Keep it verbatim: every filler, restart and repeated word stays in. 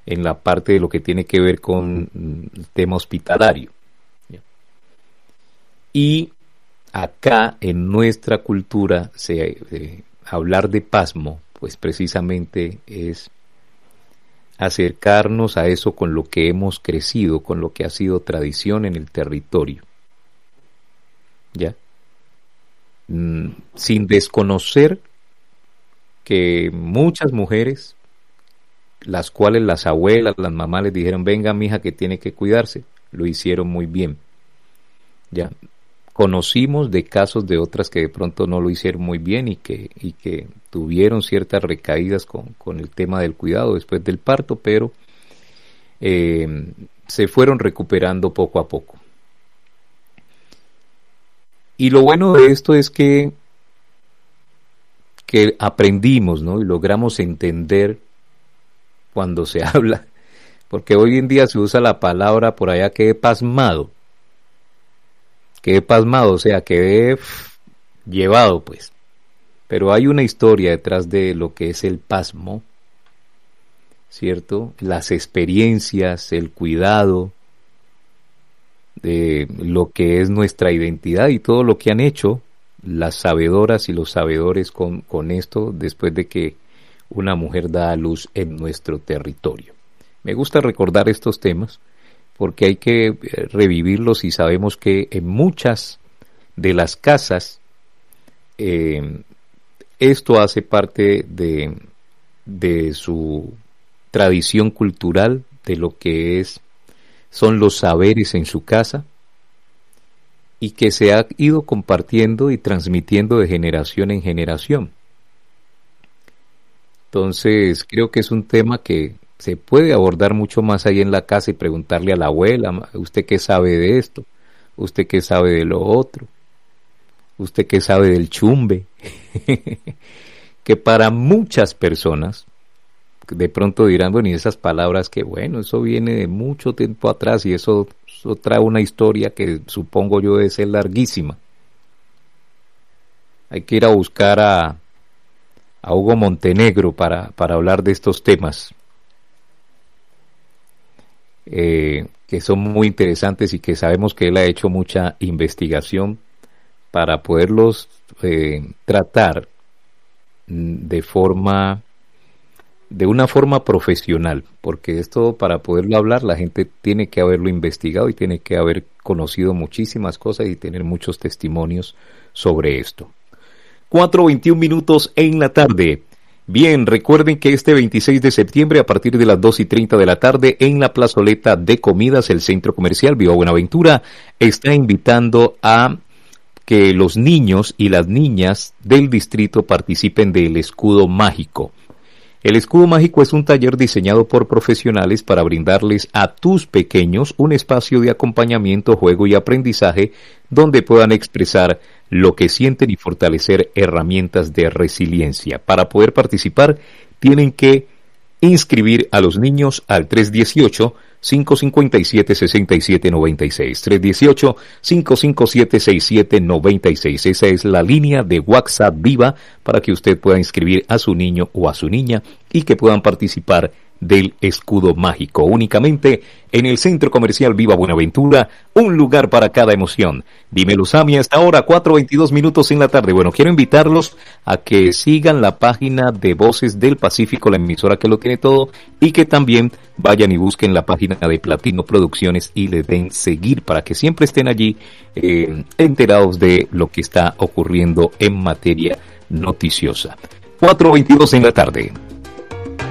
en la parte de lo que tiene que ver con el tema hospitalario. Y acá en nuestra cultura se, eh, hablar de pasmo, pues precisamente es acercarnos a eso con lo que hemos crecido, con lo que ha sido tradición en el territorio. ¿Ya? Mm, sin desconocer que muchas mujeres, las cuales las abuelas, las mamás les dijeron, venga mija que tiene que cuidarse, lo hicieron muy bien. Ya conocimos de casos de otras que de pronto no lo hicieron muy bien y que, y que tuvieron ciertas recaídas con, con el tema del cuidado después del parto, pero eh, se fueron recuperando poco a poco. Y lo bueno de esto es que, que aprendimos, ¿no? Y logramos entender cuando se habla, porque hoy en día se usa la palabra por allá quedé pasmado, quedé pasmado, o sea, quedé pff, llevado pues, pero hay una historia detrás de lo que es el pasmo, ¿cierto? Las experiencias, el cuidado, de lo que es nuestra identidad y todo lo que han hecho las sabedoras y los sabedores con, con esto después de que una mujer da a luz en nuestro territorio. Me gusta recordar estos temas porque hay que revivirlos y sabemos que en muchas de las casas eh, esto hace parte de, de su tradición cultural, de lo que es son los saberes en su casa y que se ha ido compartiendo y transmitiendo de generación en generación. Entonces creo que es un tema que se puede abordar mucho más ahí en la casa y preguntarle a la abuela, ¿usted qué sabe de esto? ¿Usted qué sabe de lo otro? ¿Usted qué sabe del chumbe? Que para muchas personas de pronto dirán, bueno, y esas palabras que bueno, eso viene de mucho tiempo atrás y eso, eso trae una historia que supongo yo debe ser larguísima. Hay que ir a buscar a, a Hugo Montenegro para, para hablar de estos temas, eh, que son muy interesantes y que sabemos que él ha hecho mucha investigación para poderlos eh, tratar de forma de una forma profesional, porque esto para poderlo hablar la gente tiene que haberlo investigado y tiene que haber conocido muchísimas cosas y tener muchos testimonios sobre esto. cuatro veintiún minutos en la tarde. Bien, recuerden que este veintiséis de septiembre a partir de las dos y treinta de la tarde en la plazoleta de comidas, el Centro Comercial Viva Buenaventura está invitando a que los niños y las niñas del distrito participen del Escudo Mágico. El Escudo Mágico es un taller diseñado por profesionales para brindarles a tus pequeños un espacio de acompañamiento, juego y aprendizaje donde puedan expresar lo que sienten y fortalecer herramientas de resiliencia. Para poder participar, tienen que inscribir a los niños al tres uno ocho, cinco cinco siete, seis siete nueve seis. tres uno ocho, cinco cinco siete, seis siete nueve seis. Esa es la línea de WhatsApp viva para que usted pueda inscribir a su niño o a su niña y que puedan participar del Escudo Mágico. Únicamente en el Centro Comercial Viva Buenaventura, un lugar para cada emoción. Dímelo, Sami, hasta ahora, cuatro veintidós minutos en la tarde. Bueno, quiero invitarlos a que sigan la página de Voces del Pacífico, la emisora que lo tiene todo, y que también vayan y busquen la página de Platino Producciones y le den seguir para que siempre estén allí eh, enterados de lo que está ocurriendo en materia noticiosa. cuatro veintidós en la tarde.